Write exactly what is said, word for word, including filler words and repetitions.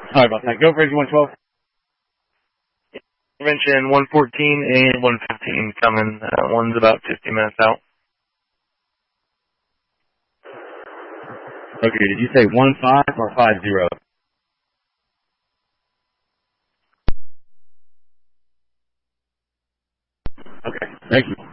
Sorry about that. Go Crazy one twelve. Mention one fourteen and one fifteen coming. Uh, one's about fifty minutes out. Okay, did you say one five or five zero? Okay, thank you.